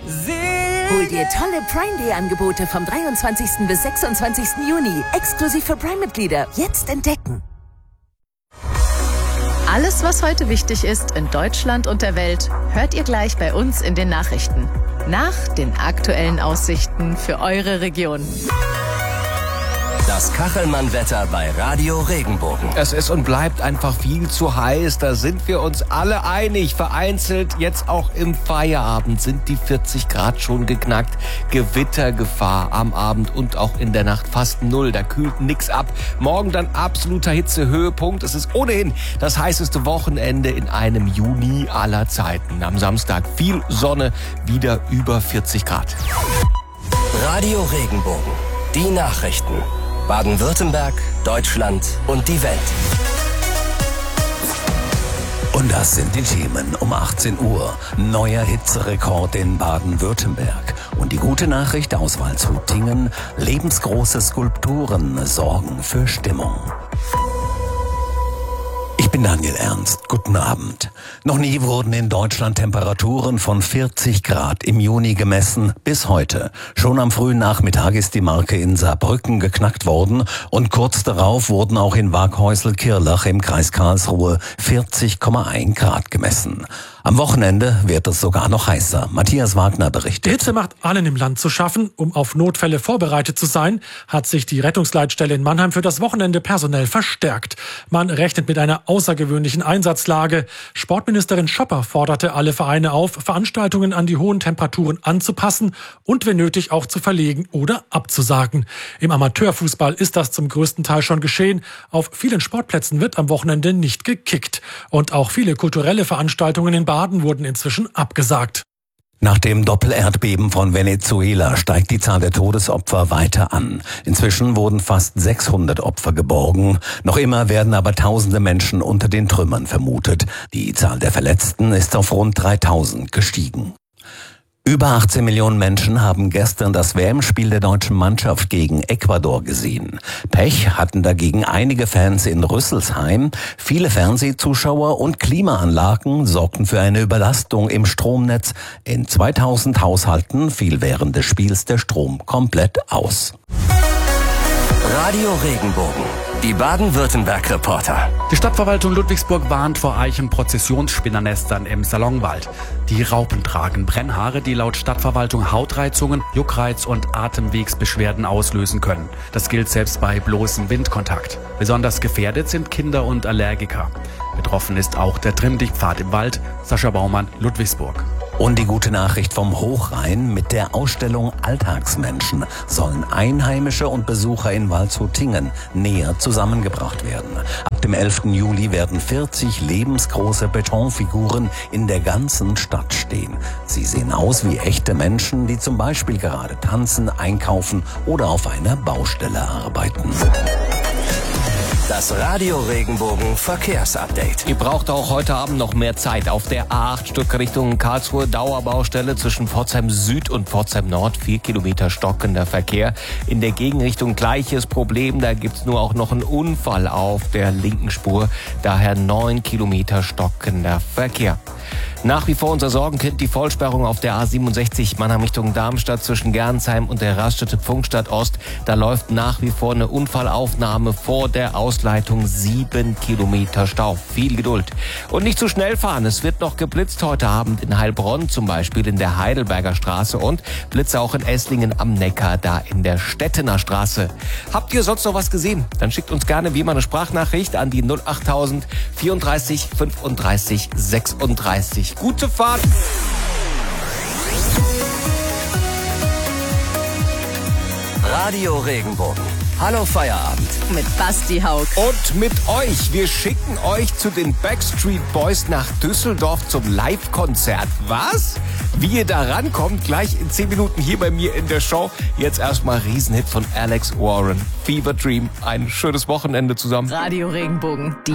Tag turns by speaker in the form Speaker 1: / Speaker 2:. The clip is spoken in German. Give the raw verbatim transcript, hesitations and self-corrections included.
Speaker 1: Hol dir tolle Prime Day Angebote vom dreiundzwanzigsten bis sechsundzwanzigsten Juni. Exklusiv für Prime-Mitglieder. Jetzt entdecken.
Speaker 2: Alles, was heute wichtig ist in Deutschland und der Welt, hört ihr gleich bei uns in den Nachrichten. Nach den aktuellen Aussichten für eure Region.
Speaker 3: Das Kachelmann-Wetter bei Radio Regenbogen.
Speaker 4: Es ist und bleibt einfach viel zu heiß, da sind wir uns alle einig. Vereinzelt, jetzt auch im Feierabend, sind die vierzig Grad schon geknackt. Gewittergefahr am Abend und auch in der Nacht fast null, da kühlt nix ab. Morgen dann absoluter Hitzehöhepunkt. Es ist ohnehin das heißeste Wochenende in einem Juni aller Zeiten. Am Samstag viel Sonne, wieder über vierzig Grad.
Speaker 3: Radio Regenbogen, die Nachrichten. Baden-Württemberg, Deutschland und die Welt.
Speaker 5: Und das sind die Themen um achtzehn Uhr. Neuer Hitzerekord in Baden-Württemberg. Und die gute Nachricht aus Waldshut-Tiengen: lebensgroße Skulpturen sorgen für Stimmung. Ich bin Daniel Ernst. Guten Abend. Noch nie wurden in Deutschland Temperaturen von vierzig Grad im Juni gemessen, bis heute. Schon am frühen Nachmittag ist die Marke in Saarbrücken geknackt worden und kurz darauf wurden auch in Waghäusel-Kirlach im Kreis Karlsruhe vierzig Komma eins Grad gemessen. Am Wochenende wird es sogar noch heißer. Matthias Wagner berichtet.
Speaker 6: Die Hitze macht allen im Land zu schaffen. Um auf Notfälle vorbereitet zu sein, hat sich die Rettungsleitstelle in Mannheim für das Wochenende personell verstärkt. Man rechnet mit einer außergewöhnlichen Einsatzlage. Sportministerin Schopper forderte alle Vereine auf, Veranstaltungen an die hohen Temperaturen anzupassen und wenn nötig auch zu verlegen oder abzusagen. Im Amateurfußball ist das zum größten Teil schon geschehen. Auf vielen Sportplätzen wird am Wochenende nicht gekickt. Und auch viele kulturelle Veranstaltungen in Baden wurden inzwischen abgesagt.
Speaker 5: Nach dem Doppelerdbeben von Venezuela steigt die Zahl der Todesopfer weiter an. Inzwischen wurden fast sechshundert Opfer geborgen. Noch immer werden aber tausende Menschen unter den Trümmern vermutet. Die Zahl der Verletzten ist auf rund dreitausend gestiegen. Über achtzehn Millionen Menschen haben gestern das W M-Spiel der deutschen Mannschaft gegen Ecuador gesehen. Pech hatten dagegen einige Fans in Rüsselsheim. Viele Fernsehzuschauer und Klimaanlagen sorgten für eine Überlastung im Stromnetz. In zweitausend Haushalten fiel während des Spiels der Strom komplett aus.
Speaker 3: Radio Regenbogen, die Baden-Württemberg-Reporter.
Speaker 7: Die Stadtverwaltung Ludwigsburg warnt vor Eichenprozessionsspinnernestern im Salonwald. Die Raupen tragen Brennhaare, die laut Stadtverwaltung Hautreizungen, Juckreiz und Atemwegsbeschwerden auslösen können. Das gilt selbst bei bloßem Windkontakt. Besonders gefährdet sind Kinder und Allergiker. Betroffen ist auch der Trimm-Dich-Pfad im Wald. Sascha Baumann, Ludwigsburg.
Speaker 5: Und die gute Nachricht vom Hochrhein: mit der Ausstellung Alltagsmenschen sollen Einheimische und Besucher in Waldshut-Tiengen näher zusammengebracht werden. Ab dem elften Juli werden vierzig lebensgroße Betonfiguren in der ganzen Stadt stehen. Sie sehen aus wie echte Menschen, die zum Beispiel gerade tanzen, einkaufen oder auf einer Baustelle arbeiten.
Speaker 3: Das Radio Regenbogen Verkehrsupdate.
Speaker 4: Ihr braucht auch heute Abend noch mehr Zeit. Auf der A acht Stück Richtung Karlsruhe, Dauerbaustelle zwischen Pforzheim Süd und Pforzheim Nord. Vier Kilometer stockender Verkehr. In der Gegenrichtung gleiches Problem. Da gibt's nur auch noch einen Unfall auf der linken Spur. Daher neun Kilometer stockender Verkehr. Nach wie vor unser Sorgenkind die Vollsperrung auf der A siebenundsechzig Mannheim Richtung Darmstadt zwischen Gernsheim und der Raststätte Pfungstadt Ost. Da läuft nach wie vor eine Unfallaufnahme vor der Ausleitung. Sieben Kilometer Stau. Viel Geduld. Und nicht zu schnell fahren. Es wird noch geblitzt heute Abend in Heilbronn, zum Beispiel in der Heidelberger Straße, und Blitze auch in Esslingen am Neckar, da in der Stettener Straße. Habt ihr sonst noch was gesehen? Dann schickt uns gerne wie immer eine Sprachnachricht an die null achttausend vierunddreißig fünfunddreißig sechsunddreißig. Gute Fahrt!
Speaker 3: Radio Regenbogen. Hallo Feierabend.
Speaker 2: Mit Basti Haug.
Speaker 4: Und mit euch. Wir schicken euch zu den Backstreet Boys nach Düsseldorf zum Live-Konzert. Was? Wie ihr da rankommt, gleich in zehn Minuten hier bei mir in der Show. Jetzt erstmal Riesenhit von Alex Warren. Fever Dream. Ein schönes Wochenende zusammen.
Speaker 2: Radio Regenbogen. Die